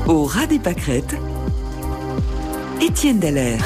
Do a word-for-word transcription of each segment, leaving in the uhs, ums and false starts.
Au ras des pâquerettes, Étienne Dallaire.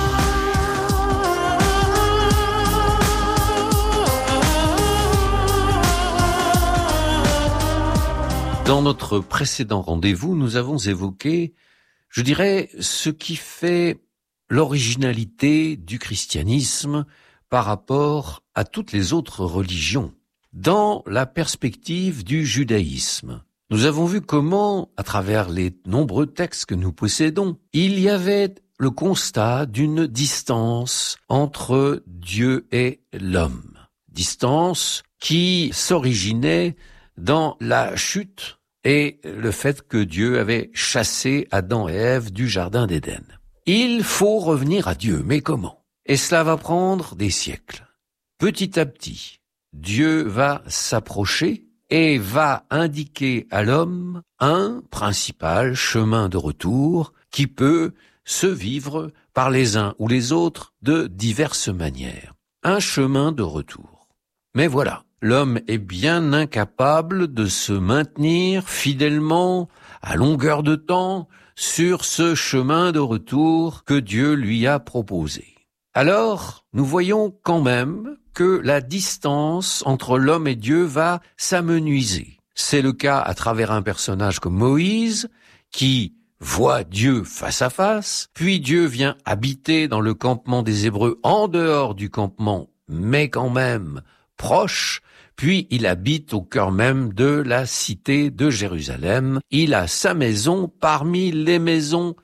Dans notre précédent rendez-vous, nous avons évoqué, je dirais, ce qui fait l'originalité du christianisme par rapport à toutes les autres religions. Dans la perspective du judaïsme, nous avons vu comment, à travers les nombreux textes que nous possédons, il y avait le constat d'une distance entre Dieu et l'homme. Distance qui s'originait dans la chute et le fait que Dieu avait chassé Adam et Ève du jardin d'Éden. Il faut revenir à Dieu, mais comment? Et cela va prendre des siècles. Petit à petit, Dieu va s'approcher et va indiquer à l'homme un principal chemin de retour qui peut se vivre par les uns ou les autres de diverses manières. Un chemin de retour. Mais voilà, l'homme est bien incapable de se maintenir fidèlement, à longueur de temps, sur ce chemin de retour que Dieu lui a proposé. Alors, nous voyons quand même que la distance entre l'homme et Dieu va s'amenuiser. C'est le cas à travers un personnage comme Moïse, qui voit Dieu face à face, puis Dieu vient habiter dans le campement des Hébreux en dehors du campement, mais quand même proche, puis il habite au cœur même de la cité de Jérusalem. Il a sa maison parmi les maisons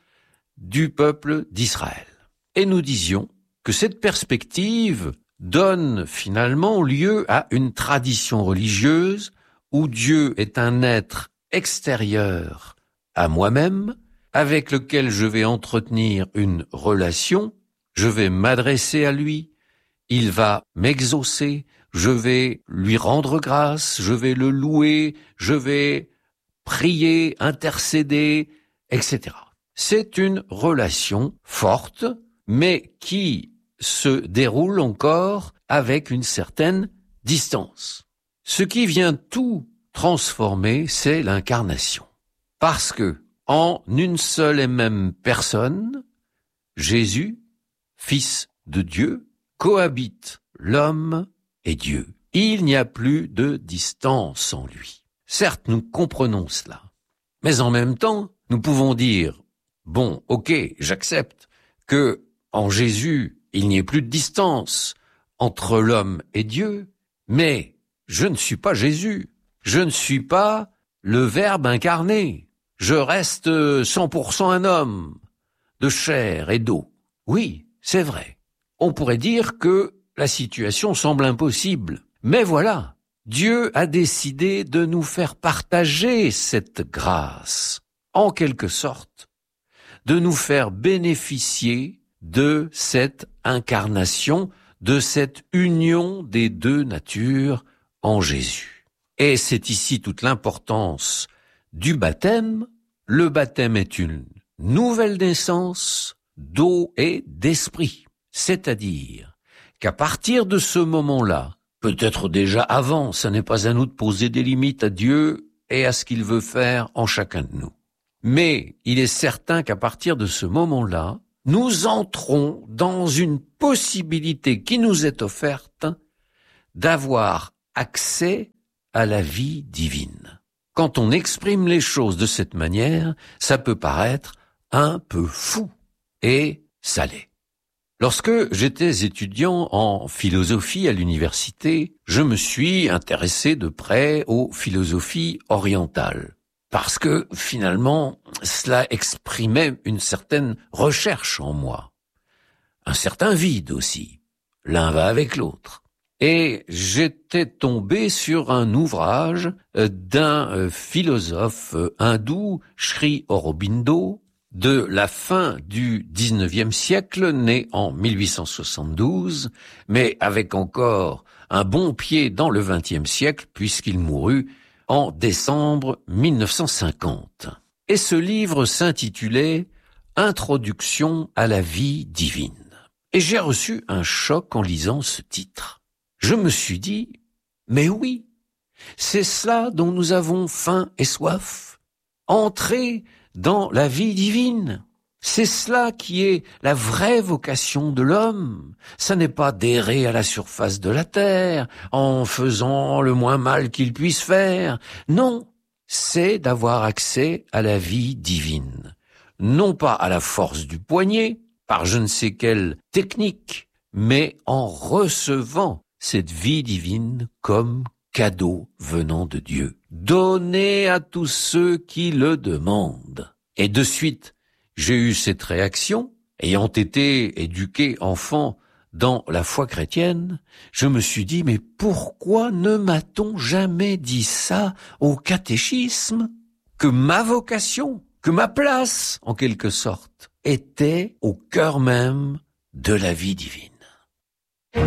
du peuple d'Israël. Et nous disions que cette perspective donne finalement lieu à une tradition religieuse où Dieu est un être extérieur à moi-même, avec lequel je vais entretenir une relation, je vais m'adresser à lui, il va m'exaucer, je vais lui rendre grâce, je vais le louer, je vais prier, intercéder, et cetera. C'est une relation forte, mais qui se déroule encore avec une certaine distance. Ce qui vient tout transformer, c'est l'incarnation. Parce que, en une seule et même personne, Jésus, Fils de Dieu, cohabite l'homme et Dieu. Il n'y a plus de distance en lui. Certes, nous comprenons cela. Mais en même temps, nous pouvons dire, bon, ok, j'accepte que en Jésus, il n'y ait plus de distance entre l'homme et Dieu, mais je ne suis pas Jésus. Je ne suis pas le Verbe incarné. Je reste cent pour cent un homme, de chair et d'eau. Oui, c'est vrai. On pourrait dire que la situation semble impossible. Mais voilà, Dieu a décidé de nous faire partager cette grâce, en quelque sorte, de nous faire bénéficier de cette incarnation, de cette union des deux natures en Jésus. Et c'est ici toute l'importance du baptême. Le baptême est une nouvelle naissance d'eau et d'esprit. C'est-à-dire qu'à partir de ce moment-là, peut-être déjà avant, ça n'est pas à nous de poser des limites à Dieu et à ce qu'il veut faire en chacun de nous. Mais il est certain qu'à partir de ce moment-là, nous entrons dans une possibilité qui nous est offerte d'avoir accès à la vie divine. Quand on exprime les choses de cette manière, ça peut paraître un peu fou, et ça l'est. Lorsque j'étais étudiant en philosophie à l'université, je me suis intéressé de près aux philosophies orientales. Parce que, finalement, cela exprimait une certaine recherche en moi. Un certain vide aussi. L'un va avec l'autre. Et j'étais tombé sur un ouvrage d'un philosophe hindou, Sri Aurobindo, de la fin du dix-neuvième siècle, né en mille huit cent soixante-douze, mais avec encore un bon pied dans le vingtième siècle, puisqu'il mourut en décembre mille neuf cent cinquante. Et ce livre s'intitulait « Introduction à la vie divine ». Et j'ai reçu un choc en lisant ce titre. Je me suis dit, mais oui, c'est cela dont nous avons faim et soif. entrer dans la vie divine. C'est cela qui est la vraie vocation de l'homme. Ça n'est pas d'errer à la surface de la terre en faisant le moins mal qu'il puisse faire. Non, c'est d'avoir accès à la vie divine. Non pas à la force du poignet, par je ne sais quelle technique, mais en recevant cette vie divine comme cadeau venant de Dieu, donné à tous ceux qui le demandent. Et de suite, j'ai eu cette réaction, ayant été éduqué enfant dans la foi chrétienne, je me suis dit, mais pourquoi ne m'a-t-on jamais dit ça au catéchisme? Que ma vocation, que ma place, en quelque sorte, était au cœur même de la vie divine.